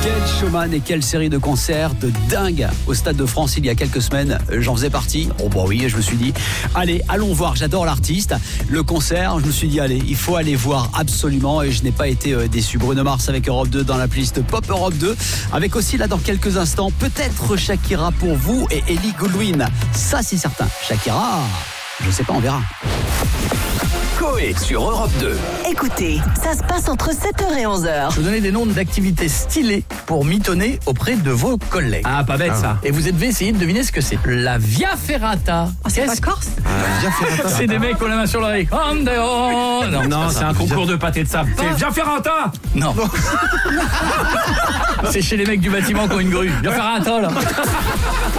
Quel showman et quelle série de concerts de dingue au Stade de France il y a quelques semaines. J'en faisais partie. Oh bah oui, je me suis dit, allez, allons voir. J'adore l'artiste. Le concert, je me suis dit, allez, il faut aller voir absolument. Et je n'ai pas été déçu. Bruno Mars avec Europe 2 dans la playlist Pop Europe 2. Avec aussi là dans quelques instants, peut-être Shakira pour vous et Ellie Goulding. Ça c'est certain. Shakira, je sais pas, on verra. Coé sur Europe 2. Écoutez, ça se passe entre 7h et 11h. Je vous donnais des noms d'activités stylées pour mitonner auprès de vos collègues. Ah, pas bête ça. Et vous devez essayer de deviner ce que c'est. La Via Ferrata. C'est pas corse? C'est des mecs qui ont la main sur l'oreille. Non, c'est un concours de pâté de sable. C'est Via Ferrata. Non. C'est chez les mecs du bâtiment qui ont une grue. Via Ferrata là.